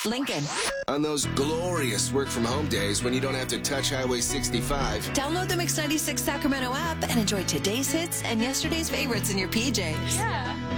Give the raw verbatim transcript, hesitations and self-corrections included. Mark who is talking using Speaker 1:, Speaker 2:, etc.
Speaker 1: Lincoln.
Speaker 2: On those glorious work-from-home days when you don't have to touch Highway sixty-five.
Speaker 1: Download the Mix ninety-six Sacramento app and enjoy today's hits and yesterday's favorites in your P Js.
Speaker 3: Yeah.